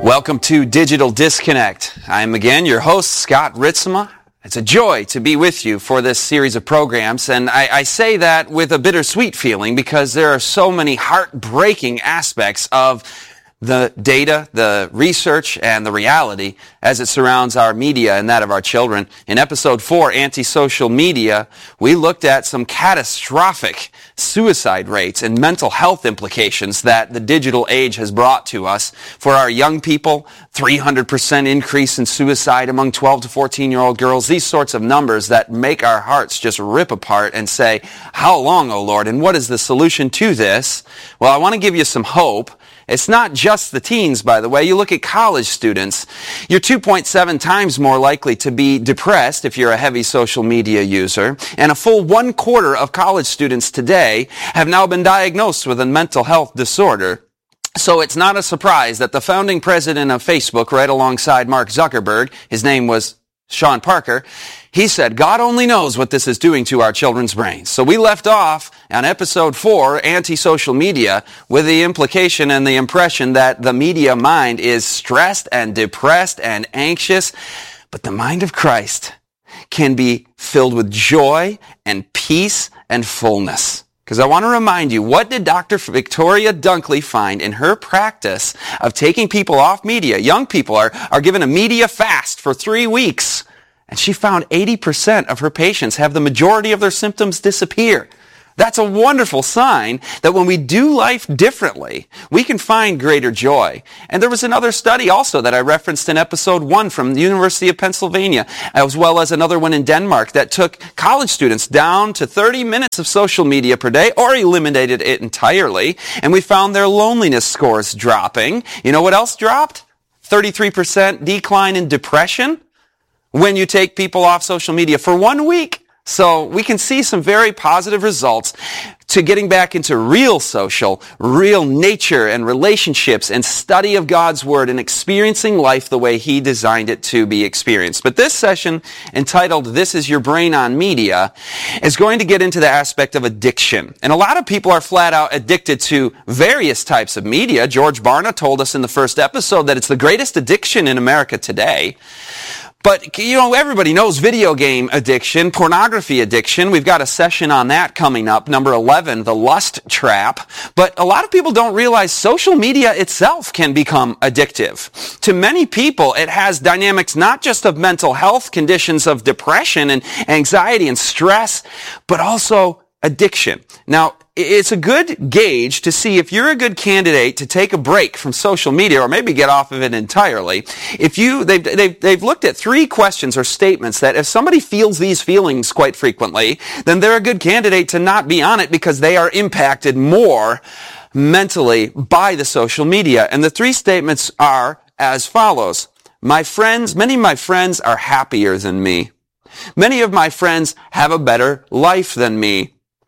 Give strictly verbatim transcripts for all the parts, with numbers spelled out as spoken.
Welcome to Digital Disconnect. I'm again your host, Scott Ritzema. It's a joy to be with you for this series of programs, and I, I say that with a bittersweet feeling because there are so many heartbreaking aspects of the data, the research, and the reality as it surrounds our media and that of our children. In episode four, Anti-Social Media, we looked at some catastrophic suicide rates and mental health implications that the digital age has brought to us. For our young people, three hundred percent increase in suicide among twelve to fourteen-year-old girls, these sorts of numbers that make our hearts just rip apart and say, how long, O Lord, and what is the solution to this? Well, I want to give you some hope. It's not just the teens, by the way. You look at college students, you're two point seven times more likely to be depressed if you're a heavy social media user, and a full one quarter of college students today have now been diagnosed with a mental health disorder. So it's not a surprise that the founding president of Facebook, right alongside Mark Zuckerberg, his name was Sean Parker, he said, God only knows what this is doing to our children's brains. So we left off on episode four, Anti-Social Media, with the implication and the impression that the media mind is stressed and depressed and anxious, but the mind of Christ can be filled with joy and peace and fullness. Because I want to remind you, what did Doctor Victoria Dunkley find in her practice of taking people off media? Young people are, are given a media fast for three weeks. And she found eighty percent of her patients have the majority of their symptoms disappear. That's a wonderful sign that when we do life differently, we can find greater joy. And there was another study also that I referenced in episode one from the University of Pennsylvania, as well as another one in Denmark that took college students down to thirty minutes of social media per day or eliminated it entirely. And we found their loneliness scores dropping. You know what else dropped? thirty-three percent decline in depression when you take people off social media for one week. So we can see some very positive results to getting back into real social, real nature and relationships and study of God's Word and experiencing life the way He designed it to be experienced. But this session, entitled This Is Your Brain on Media, is going to get into the aspect of addiction. And a lot of people are flat out addicted to various types of media. George Barna told us in the first episode that it's the greatest addiction in America today. But, you know, everybody knows video game addiction, pornography addiction. We've got a session on that coming up, number eleven, the lust trap. But a lot of people don't realize social media itself can become addictive. To many people, it has dynamics not just of mental health conditions of depression and anxiety and stress, but also addiction. Now, it's a good gauge to see if you're a good candidate to take a break from social media or maybe get off of it entirely. If you, they've, they've, they've looked at three questions or statements that if somebody feels these feelings quite frequently, then they're a good candidate to not be on it because they are impacted more mentally by the social media. And the three statements are as follows. My friends, many of my friends are happier than me. Many of my friends have a better life than me.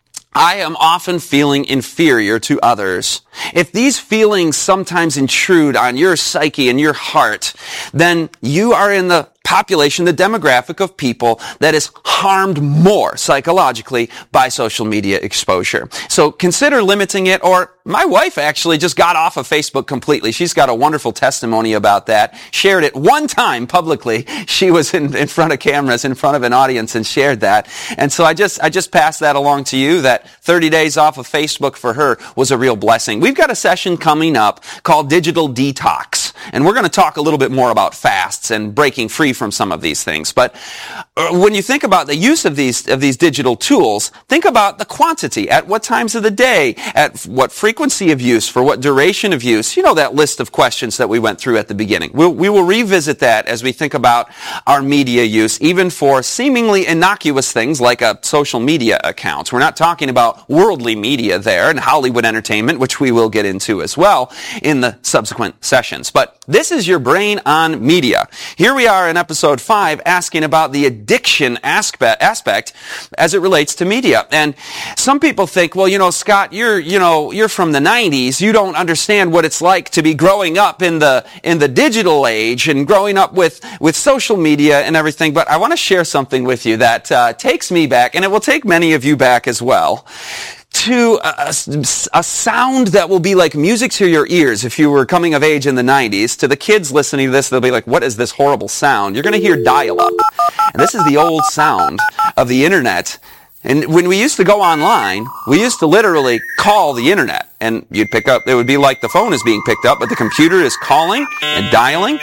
I am often feeling inferior to others. If these feelings sometimes intrude on your psyche and your heart, then you are in the population, the demographic of people that is harmed more psychologically by social media exposure. So consider limiting it, or my wife actually just got off of Facebook completely. She's got a wonderful testimony about that. Shared it one time publicly. She was in, in front of cameras, in front of an audience, and shared that. And so I just, I just passed that along to you, that thirty days off of Facebook for her was a real blessing. We've got a session coming up called Digital Detox. And we're going to talk a little bit more about fasts and breaking free from some of these things. But when you think about the use of these of these digital tools, think about the quantity, at what times of the day, at what frequency of use, for what duration of use. You know that list of questions that we went through at the beginning. We'll, we will revisit that as we think about our media use, even for seemingly innocuous things like a social media account. We're not talking about worldly media there and Hollywood entertainment, which we will get into as well in the subsequent sessions. But this is your brain on media. Here we are in episode five asking about the addiction aspect, aspect as it relates to media. And some people think, well, you know, Scott, you're, you know, you're from the nineties. You don't understand what it's like to be growing up in the, in the digital age and growing up with, with social media and everything. But I want to share something with you that uh, takes me back, and it will take many of you back as well, to a, a sound that will be like music to your ears if you were coming of age in the nineties. To the kids listening to this, they'll be like, what is this horrible sound? You're going to hear dial-up. And this is the old sound of the internet. And when we used to go online, we used to literally call the internet. And you'd pick up, it would be like the phone is being picked up, but the computer is calling and dialing.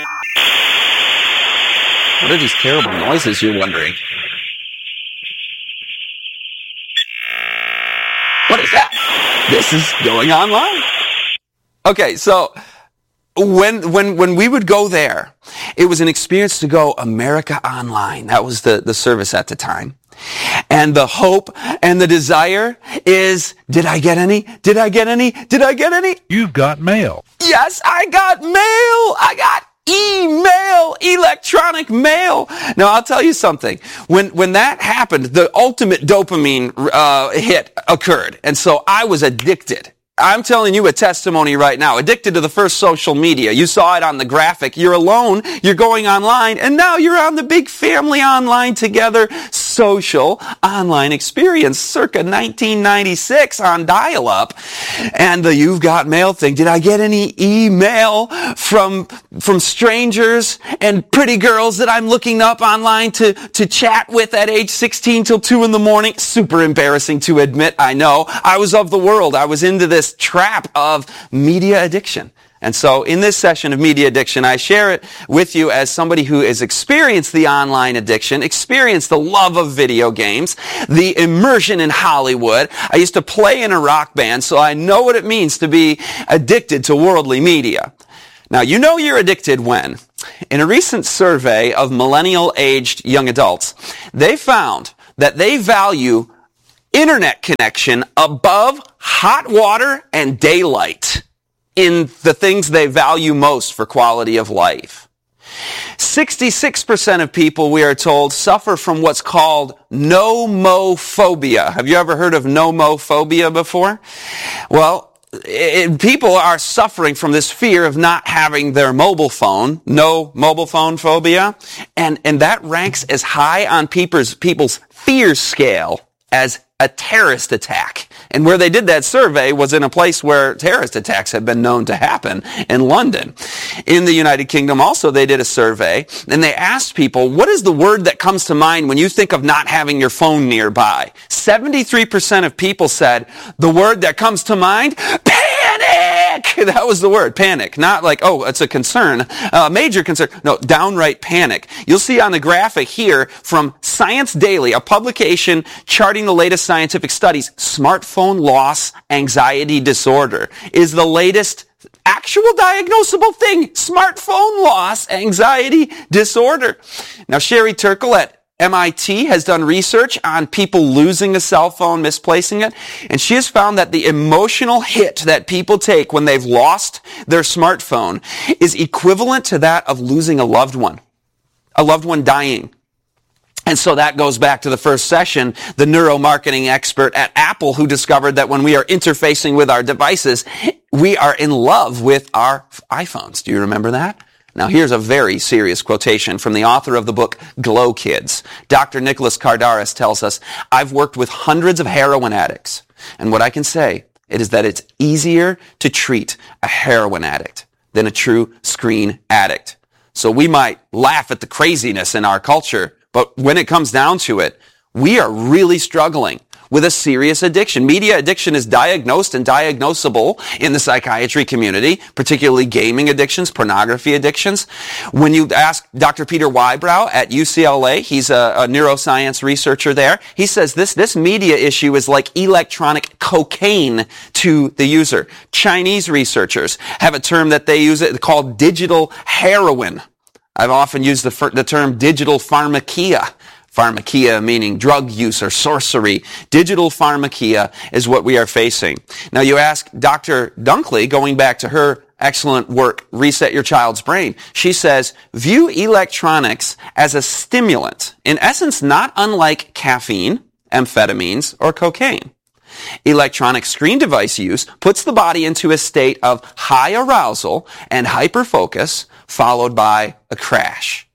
What are these terrible noises, you're wondering? What is that? This is going online. Okay, so when when when we would go there, it was an experience to go America Online. That was the, the service at the time. And the hope and the desire is, did I get any? Did I get any? Did I get any? You've got mail. Yes, I got mail. I got email, electronic mail. Now, I'll tell you something. When when that happened, the ultimate dopamine uh, hit occurred. And so I was addicted. I'm telling you a testimony right now. Addicted to the first social media. You saw it on the graphic. You're alone. You're going online. And now you're on the big family online together social online experience circa nineteen ninety-six on dial-up. And the You've Got Mail thing. Did I get any email from from strangers and pretty girls that I'm looking up online to, to chat with at age sixteen till two in the morning? Super embarrassing to admit, I know. I was of the world. I was into this trap of media addiction. And so in this session of media addiction, I share it with you as somebody who has experienced the online addiction, experienced the love of video games, the immersion in Hollywood. I used to play in a rock band, so I know what it means to be addicted to worldly media. Now, you know you're addicted when? In a recent survey of millennial-aged young adults, they found that they value internet connection above hot water and daylight in the things they value most for quality of life. sixty-six percent of people, we are told, suffer from what's called nomophobia. Have you ever heard of nomophobia before? Well, it, people are suffering from this fear of not having their mobile phone, no mobile phone phobia, and, and that ranks as high on people's, people's fear scale as a terrorist attack. And where they did that survey was in a place where terrorist attacks have been known to happen, in London. In the United Kingdom also they did a survey, and they asked people, what is the word that comes to mind when you think of not having your phone nearby? seventy-three percent of people said, the word that comes to mind, panic! That was the word, panic. Not like, oh, it's a concern, a major concern. No, downright panic. You'll see on the graphic here from Science Daily, a publication charting the latest scientific studies, smartphone loss anxiety disorder is the latest actual diagnosable thing. Smartphone loss anxiety disorder. Now, Sherry Turkle at M I T has done research on people losing a cell phone, misplacing it, and she has found that the emotional hit that people take when they've lost their smartphone is equivalent to that of losing a loved one, a loved one dying. And so that goes back to the first session, the neuromarketing expert at Apple who discovered that when we are interfacing with our devices, we are in love with our iPhones. Do you remember that? Now here's a very serious quotation from the author of the book Glow Kids. Doctor Nicholas Kardaras tells us, I've worked with hundreds of heroin addicts, and what I can say it is that it's easier to treat a heroin addict than a true screen addict. So we might laugh at the craziness in our culture, but when it comes down to it, we are really struggling with a serious addiction. Media addiction is diagnosed and diagnosable in the psychiatry community, particularly gaming addictions, pornography addictions. When you ask Doctor Peter Whybrow at U C L A, he's a, a neuroscience researcher there, he says this, this media issue is like electronic cocaine to the user. Chinese researchers have a term that they use it called digital heroin. I've often used the, the term digital pharmakia. Pharmakia meaning drug use or sorcery. Digital pharmakia is what we are facing. Now you ask Doctor Dunkley, going back to her excellent work, Reset Your Child's Brain, she says, view electronics as a stimulant, in essence not unlike caffeine, amphetamines, or cocaine. Electronic screen device use puts the body into a state of high arousal and hyperfocus, followed by a crash.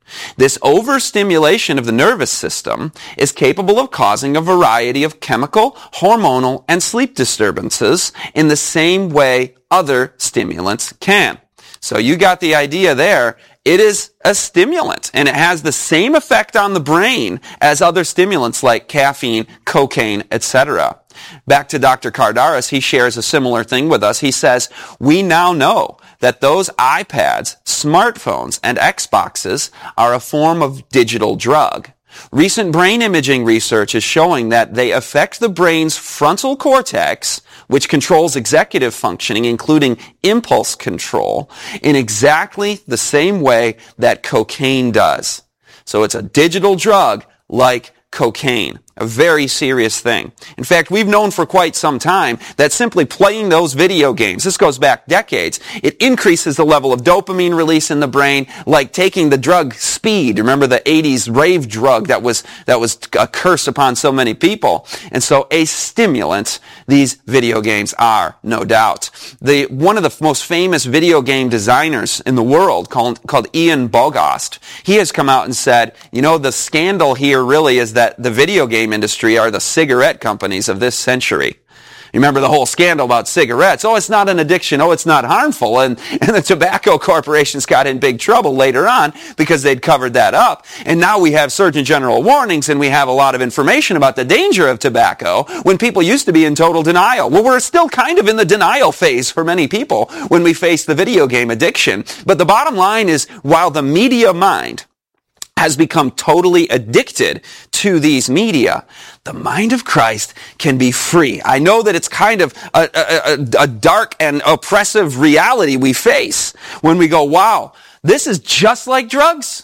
This overstimulation of the nervous system is capable of causing a variety of chemical, hormonal, and sleep disturbances in the same way other stimulants can. So you got the idea there. It is a stimulant, and it has the same effect on the brain as other stimulants like caffeine, cocaine, et cetera. Back to Doctor Kardaras, he shares a similar thing with us. He says, we now know that those iPads, smartphones, and Xboxes are a form of digital drug. Recent brain imaging research is showing that they affect the brain's frontal cortex, which controls executive functioning, including impulse control, in exactly the same way that cocaine does. So it's a digital drug like cocaine. A very serious thing. In fact, we've known for quite some time that simply playing those video games, this goes back decades, it increases the level of dopamine release in the brain, like taking the drug speed. Remember the eighties rave drug that was that was a curse upon so many people. And so a stimulant, these video games are, no doubt. The one of the most famous video game designers in the world, called, called Ian Bogost, he has come out and said, you know, the scandal here really is that the video game industry are the cigarette companies of this century. You remember the whole scandal about cigarettes. Oh, it's not an addiction. Oh, it's not harmful. And, and the tobacco corporations got in big trouble later on because they'd covered that up. And now we have Surgeon General warnings and we have a lot of information about the danger of tobacco when people used to be in total denial. Well, we're still kind of in the denial phase for many people when we face the video game addiction. But the bottom line is, while the media mind has become totally addicted to these media, the mind of Christ can be free. I know that it's kind of a, a, a dark and oppressive reality we face when we go, wow, this is just like drugs.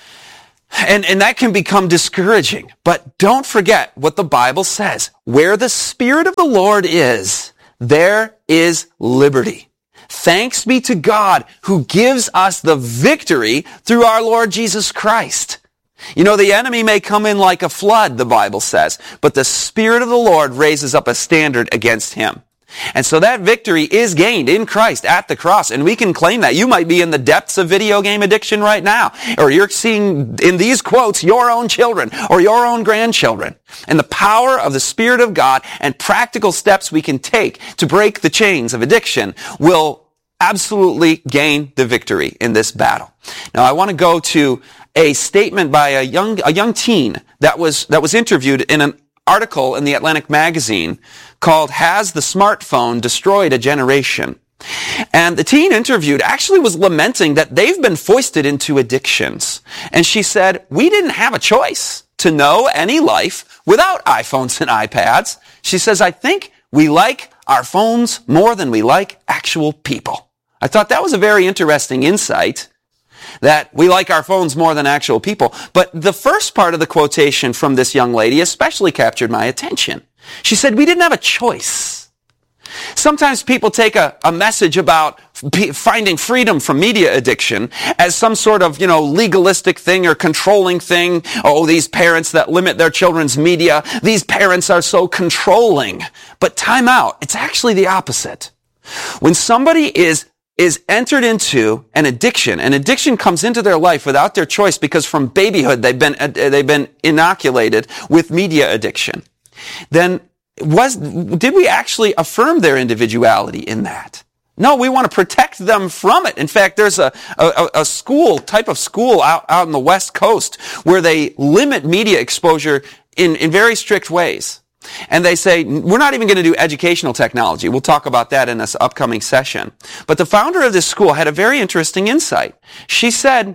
And, and that can become discouraging. But don't forget what the Bible says. Where the Spirit of the Lord is, there is liberty. Thanks be to God who gives us the victory through our Lord Jesus Christ. You know, the enemy may come in like a flood, the Bible says, but the Spirit of the Lord raises up a standard against him. And so that victory is gained in Christ at the cross, and we can claim that. You might be in the depths of video game addiction right now, or you're seeing in these quotes your own children or your own grandchildren. And the power of the Spirit of God and practical steps we can take to break the chains of addiction will absolutely gain the victory in this battle. Now, I want to go to a statement by a young a young teen that was that was interviewed in an article in the Atlantic magazine called "Has the Smartphone Destroyed a Generation?" And the teen interviewed actually was lamenting that they've been foisted into addictions. And she said, "We didn't have a choice to know any life without iPhones and iPads." She says, "I think we like our phones more than we like actual people." I thought that was a very interesting insight, that we like our phones more than actual people. But the first part of the quotation from this young lady especially captured my attention. She said, we didn't have a choice. Sometimes people take a, a message about p- finding freedom from media addiction as some sort of, you know, legalistic thing or controlling thing. Oh, these parents that limit their children's media, these parents are so controlling. But time out. It's actually the opposite. When somebody is is entered into an addiction, an addiction comes into their life without their choice because from babyhood they've been uh, they've been inoculated with media addiction, then was did we actually affirm their individuality in that? No, we want to protect them from it. In fact, there's a, a, a school, type of school out, out on the West Coast where they limit media exposure in, in very strict ways. And they say, we're not even going to do educational technology. We'll talk about that in this upcoming session. But the founder of this school had a very interesting insight. She said,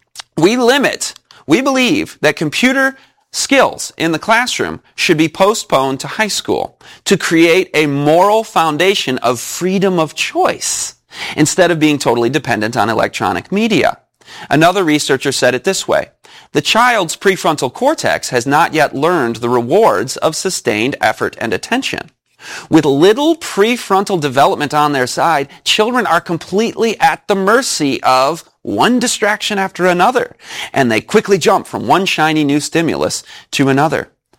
we limit, we believe that computer skills in the classroom should be postponed to high school to create a moral foundation of freedom of choice instead of being totally dependent on electronic media. Another researcher said it this way: the child's prefrontal cortex has not yet learned the rewards of sustained effort and attention. With little prefrontal development on their side, children are completely at the mercy of one distraction after another, and they quickly jump from one shiny new stimulus to another.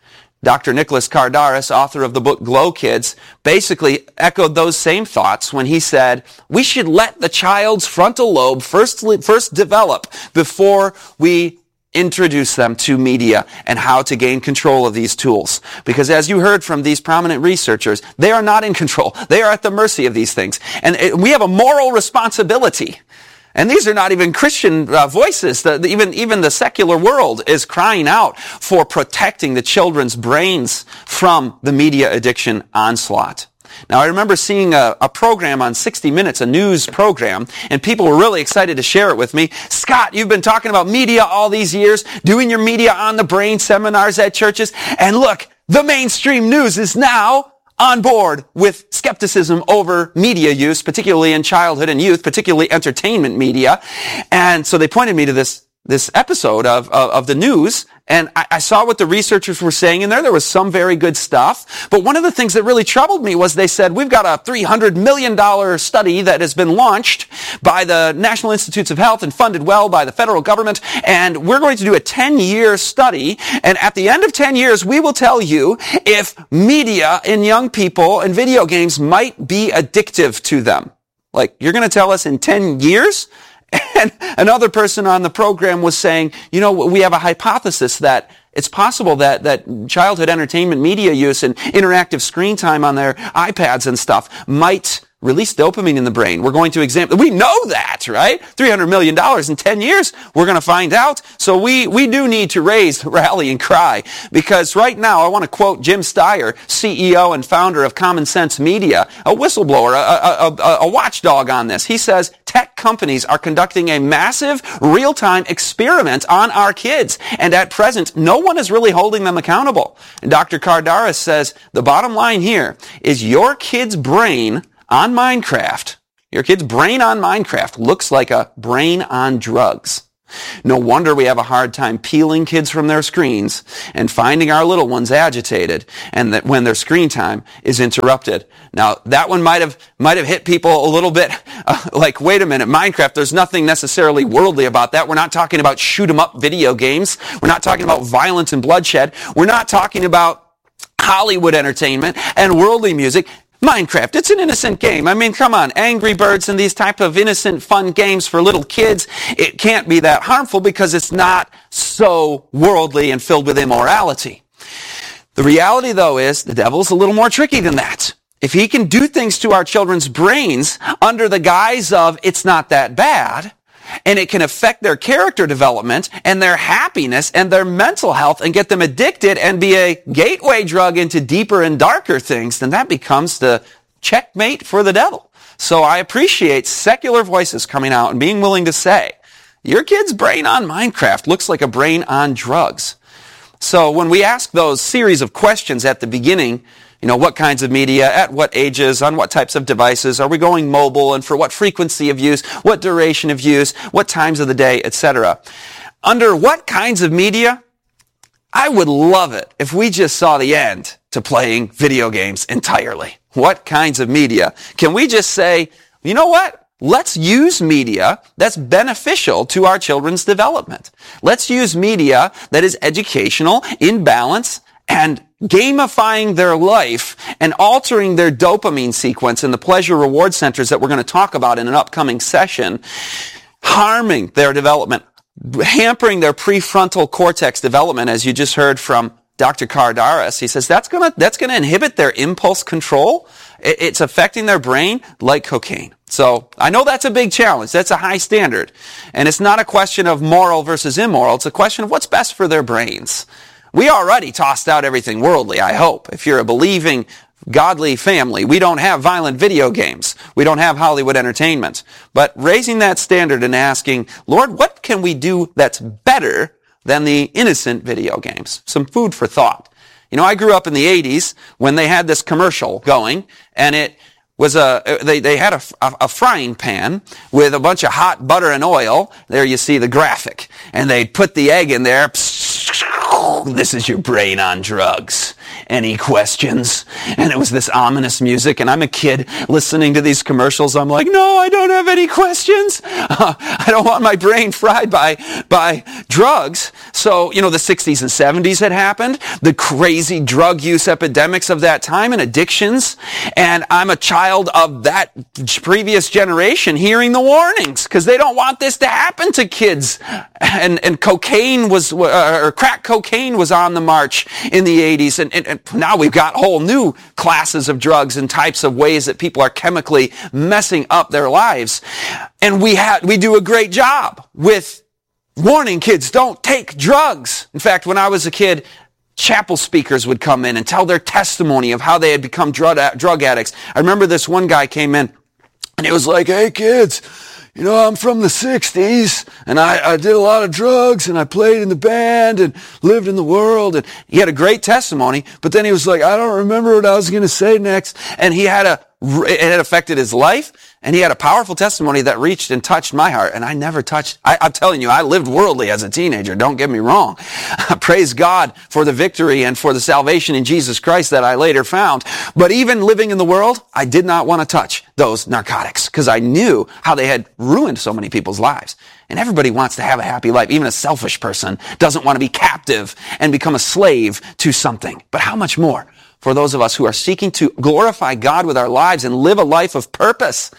Doctor Nicholas Kardaras, author of the book Glow Kids, basically echoed those same thoughts when he said, we should let the child's frontal lobe first, first develop before we introduce them to media and how to gain control of these tools. Because as you heard from these prominent researchers, they are not in control. They are at the mercy of these things. And it, we have a moral responsibility. And these are not even Christian uh, voices. The, the, even, even the secular world is crying out for protecting the children's brains from the media addiction onslaught. Now, I remember seeing a, a program on sixty minutes, a news program, and people were really excited to share it with me. Scott, you've been talking about media all these years, doing your media on the brain seminars at churches, and look, the mainstream news is now on board with skepticism over media use, particularly in childhood and youth, particularly entertainment media. And so they pointed me to this this episode of, of, of the news, and I, I saw what the researchers were saying in there. There was some very good stuff. But one of the things that really troubled me was they said, we've got a three hundred million dollars study that has been launched by the National Institutes of Health and funded well by the federal government, and we're going to do a ten-year study, and at the end of ten years, we will tell you if media in young people and video games might be addictive to them. Like, you're going to tell us in ten years? And another person on the program was saying, you know, we have a hypothesis that it's possible that, that childhood entertainment media use and interactive screen time on their iPads and stuff might release dopamine in the brain. We're going to examine, we know that, right? three hundred million dollars in ten years, we're going to find out. So we, we do need to raise the rally and cry, because right now, I want to quote Jim Steyer, C E O and founder of Common Sense Media, a whistleblower, a, a, a, a watchdog on this. He says, tech companies are conducting a massive real-time experiment on our kids, and at present, no one is really holding them accountable. And Doctor Kardaras says, the bottom line here is your kid's brain on Minecraft, your kid's brain on Minecraft looks like a brain on drugs. No wonder we have a hard time peeling kids from their screens and finding our little ones agitated, and that when their screen time is interrupted. Now, that one might have might have hit people a little bit uh, like, wait a minute, Minecraft, there's nothing necessarily worldly about that. We're not talking about shoot 'em up video games. We're not talking about violence and bloodshed. We're not talking about Hollywood entertainment and worldly music. Minecraft, it's an innocent game. I mean, come on, Angry Birds and these type of innocent, fun games for little kids, it can't be that harmful because it's not so worldly and filled with immorality. The reality, though, is the devil's a little more tricky than that. If he can do things to our children's brains under the guise of it's not that bad, and it can affect their character development and their happiness and their mental health and get them addicted and be a gateway drug into deeper and darker things, then that becomes the checkmate for the devil. So I appreciate secular voices coming out and being willing to say, your kid's brain on Minecraft looks like a brain on drugs. So when we ask those series of questions at the beginning, you know, what kinds of media, at what ages, on what types of devices, are we going mobile, and for what frequency of use, what duration of use, what times of the day, et cetera. Under what kinds of media? I would love it if we just saw the end to playing video games entirely. What kinds of media? Can we just say, you know what? Let's use media that's beneficial to our children's development. Let's use media that is educational, in balance, and gamifying their life and altering their dopamine sequence in the pleasure reward centers that we're going to talk about in an upcoming session, harming their development, hampering their prefrontal cortex development, as you just heard from Doctor Kardaras. He says that's going to that's going to inhibit their impulse control. It's affecting their brain like cocaine. So I know that's a big challenge. That's a high standard. And it's not a question of moral versus immoral. It's a question of what's best for their brains. We already tossed out everything worldly, I hope. If you're a believing, godly family, we don't have violent video games. We don't have Hollywood entertainment. But raising that standard and asking, Lord, what can we do that's better than the innocent video games? Some food for thought. You know, I grew up in the eighties when they had this commercial going, and it was a, they, they had a, a, a frying pan with a bunch of hot butter and oil. There you see the graphic. And they'd put the egg in there. This is your brain on drugs. Any questions? And it was this ominous music, and I'm a kid listening to these commercials. I'm like, no, I don't have any questions. Uh, I don't want my brain fried by by drugs. So, you know, the sixties and seventies had happened, the crazy drug use epidemics of that time and addictions. And I'm a child of that previous generation hearing the warnings because they don't want this to happen to kids. And, and cocaine was, uh, or crack cocaine was on the march in the eighties. And, and, and now we've got whole new classes of drugs and types of ways that people are chemically messing up their lives. And we have, we do a great job with warning kids, don't take drugs. In fact, when I was a kid, chapel speakers would come in and tell their testimony of how they had become drug, drug addicts. I remember this one guy came in and he was like, hey kids, you know, I'm from the sixties and I, I did a lot of drugs and I played in the band and lived in the world. And he had a great testimony, but then he was like, I don't remember what I was going to say next. And he had a, it had affected his life. And he had a powerful testimony that reached and touched my heart. And I never touched, I, I'm telling you, I lived worldly as a teenager. Don't get me wrong. Praise God for the victory and for the salvation in Jesus Christ that I later found. But even living in the world, I did not want to touch those narcotics because I knew how they had ruined so many people's lives. And everybody wants to have a happy life. Even a selfish person doesn't want to be captive and become a slave to something. But how much more for those of us who are seeking to glorify God with our lives and live a life of purpose?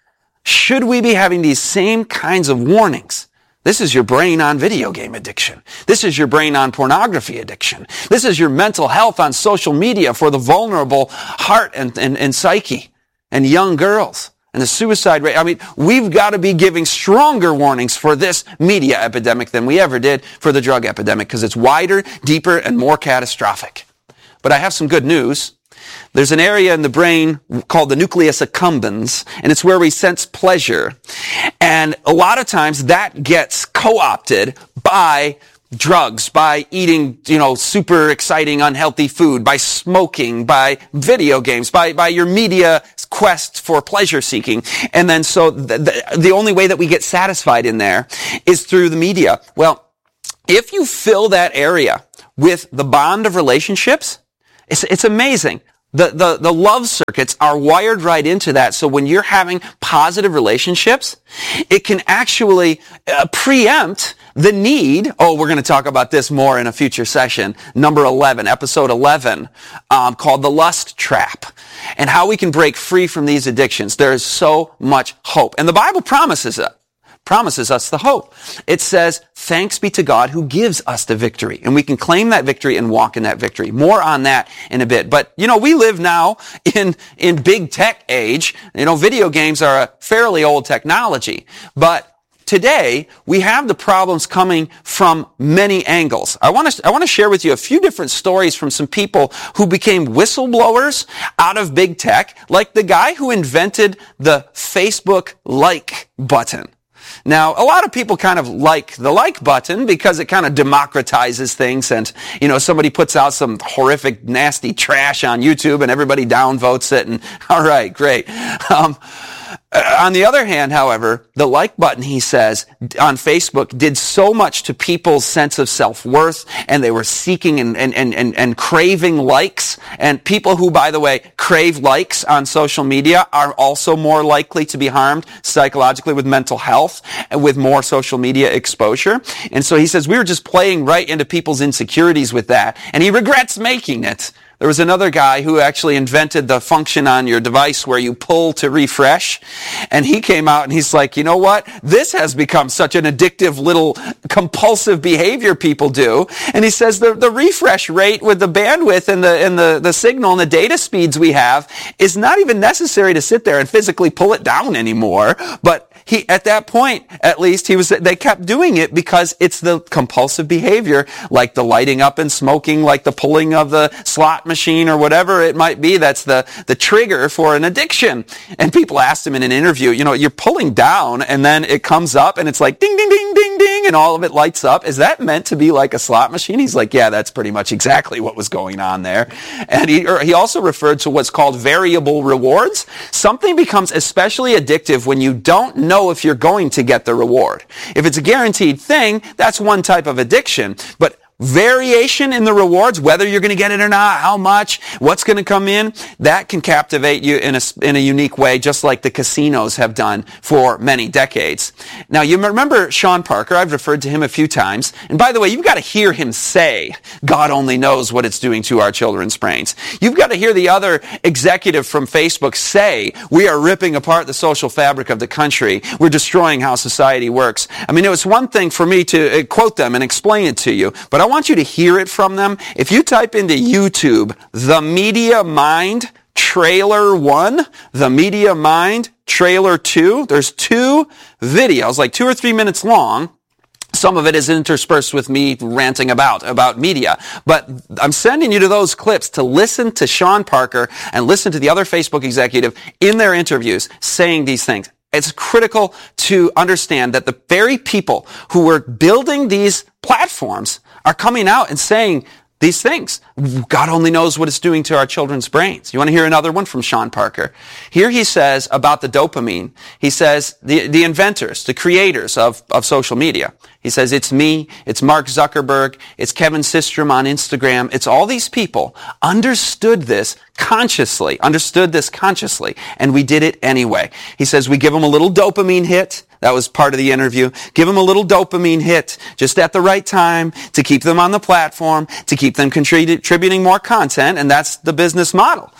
Should we be having these same kinds of warnings? This is your brain on video game addiction. This is your brain on pornography addiction. This is your mental health on social media for the vulnerable heart and, and, and psyche and young girls and the suicide rate. I mean, we've got to be giving stronger warnings for this media epidemic than we ever did for the drug epidemic because it's wider, deeper, and more catastrophic. But I have some good news. There's an area in the brain called the nucleus accumbens, and it's where we sense pleasure. And a lot of times that gets co-opted by drugs, by eating, you know, super exciting, unhealthy food, by smoking, by video games, by, by your media quest for pleasure seeking. And then so the, the, the only way that we get satisfied in there is through the media. Well, if you fill that area with the bond of relationships, it's, it's amazing. The, the, the love circuits are wired right into that. So when you're having positive relationships, it can actually uh, preempt the need. Oh, we're going to talk about this more in a future session. Number eleven, episode eleven, um, called The Lust Trap, and how we can break free from these addictions. There is so much hope. And the Bible promises it. promises us the hope. It says, thanks be to God who gives us the victory. And we can claim that victory and walk in that victory. More on that in a bit. But, you know, we live now in, in big tech age. You know, video games are a fairly old technology. But today, we have the problems coming from many angles. I want to I want to share with you a few different stories from some people who became whistleblowers out of big tech, like the guy who invented the Facebook like button. Now, a lot of people kind of like the like button because it kind of democratizes things, and, you know, somebody puts out some horrific, nasty trash on YouTube and everybody downvotes it, and all right, great. Um, on the other hand, however, the like button, he says, on Facebook did so much to people's sense of self-worth, and they were seeking and, and, and, and, and craving likes. And people who, by the way, crave likes on social media are also more likely to be harmed psychologically with mental health and with more social media exposure. And so he says, we were just playing right into people's insecurities with that, and he regrets making it. There was another guy who actually invented the function on your device where you pull to refresh. And he came out and he's like, you know what? This has become such an addictive little compulsive behavior people do. And he says the, the refresh rate with the bandwidth and the, and the, the signal and the data speeds we have is not even necessary to sit there and physically pull it down anymore. But he, at that point, at least, he was, they kept doing it because it's the compulsive behavior, like the lighting up and smoking, like the pulling of the slot machine or whatever it might be. That's the, the trigger for an addiction. And people asked him in an interview, you know, you're pulling down and then it comes up and it's like ding, ding, ding, ding, ding, and all of it lights up. Is that meant to be like a slot machine? He's like, yeah, that's pretty much exactly what was going on there. And he, or he also referred to what's called variable rewards. Something becomes especially addictive when you don't know if you're going to get the reward. If it's a guaranteed thing, that's one type of addiction. But variation in the rewards, whether you're going to get it or not, how much, what's going to come in, that can captivate you in a, in a unique way, just like the casinos have done for many decades. Now, you remember Sean Parker. I've referred to him a few times. And by the way, you've got to hear him say, God only knows what it's doing to our children's brains. You've got to hear the other executive from Facebook say, we are ripping apart the social fabric of the country. We're destroying how society works. I mean, it was one thing for me to quote them and explain it to you, but I I want you to hear it from them. If you type into YouTube, The Media Mind Trailer one, The Media Mind Trailer two, there's two videos, like two or three minutes long. Some of it is interspersed with me ranting about, about media. But I'm sending you to those clips to listen to Sean Parker and listen to the other Facebook executive in their interviews saying these things. It's critical to understand that the very people who were building these platforms are coming out and saying these things. God only knows what it's doing to our children's brains. You want to hear another one from Sean Parker? Here he says about the dopamine. He says the, the inventors, the creators of, of social media. He says it's me, it's Mark Zuckerberg, it's Kevin Systrom on Instagram. It's all these people understood this consciously, understood this consciously, and we did it anyway. He says we give them a little dopamine hit. That was part of the interview. Give them a little dopamine hit just at the right time to keep them on the platform, to keep them contributing more content, and that's the business model.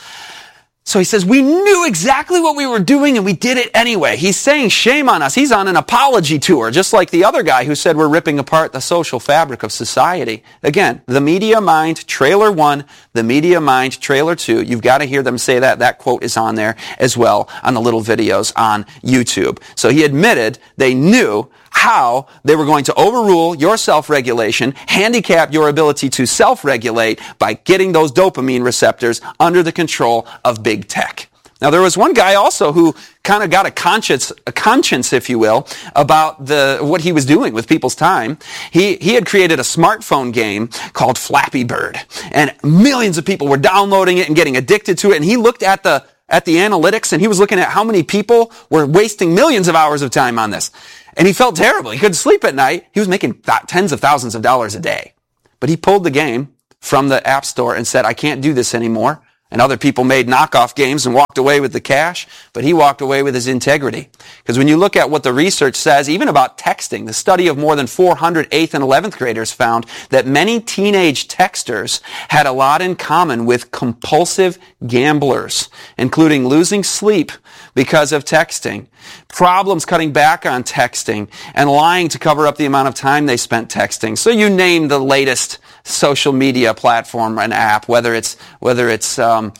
So he says, we knew exactly what we were doing and we did it anyway. He's saying shame on us. He's on an apology tour, just like the other guy who said we're ripping apart the social fabric of society. Again, The Media Mind Trailer one, The Media Mind Trailer two. You've got to hear them say that. That quote is on there as well on the little videos on YouTube. So he admitted they knew how they were going to overrule your self-regulation, handicap your ability to self-regulate by getting those dopamine receptors under the control of big tech. Now, there was one guy also who kind of got a conscience, a conscience, if you will, about the what he was doing with people's time. He he had created a smartphone game called Flappy Bird, and millions of people were downloading it and getting addicted to it. And he looked at the at the analytics, and he was looking at how many people were wasting millions of hours of time on this. And he felt terrible. He couldn't sleep at night. He was making th- tens of thousands of dollars a day. But he pulled the game from the App Store and said, I can't do this anymore. And other people made knockoff games and walked away with the cash, but he walked away with his integrity. Because when you look at what the research says, even about texting, the study of more than four hundred eighth and eleventh graders found that many teenage texters had a lot in common with compulsive gamblers, including losing sleep because of texting, problems cutting back on texting, and lying to cover up the amount of time they spent texting. So you name the latest social media platform and app, whether it's whether it's um,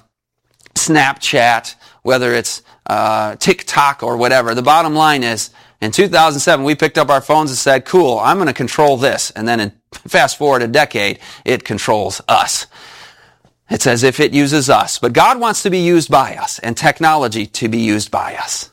Snapchat, whether it's uh, TikTok or whatever. The bottom line is, in two thousand seven, we picked up our phones and said, cool, I'm going to control this. And then in, fast forward a decade, it controls us. It's as if it uses us. But God wants to be used by us and technology to be used by us.